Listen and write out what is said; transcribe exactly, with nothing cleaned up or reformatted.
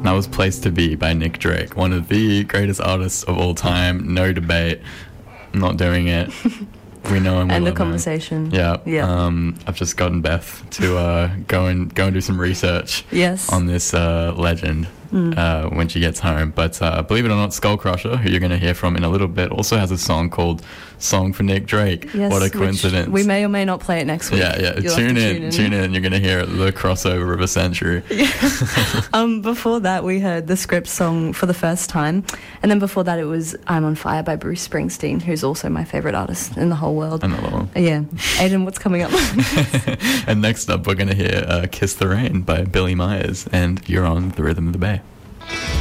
that was Place to Be by Nick Drake, one of the greatest artists of all time. No debate. I'm not doing it. We know him. End the love conversation. him. Yeah. Yeah. Um, I've just gotten Beth to uh, go and go and do some research. Yes. On this uh, legend. Mm. Uh, when she gets home. But uh, believe it or not, Skullcrusher, who you're going to hear from in a little bit, also has a song called Song for Nick Drake. Yes, what a coincidence. We may or may not play it next week. Yeah, yeah. Tune in, tune in, tune in. You're going to hear the crossover of a century. Yeah. um, before that, we heard the Script song for the first time. And then before that, it was I'm on Fire by Bruce Springsteen, who's also my favourite artist in the whole world. Another one. Yeah. Aiden, what's coming up? And next up, we're going to hear uh, Kiss the Rain by Billy Myers. And you're on The Rhythm of the Bay.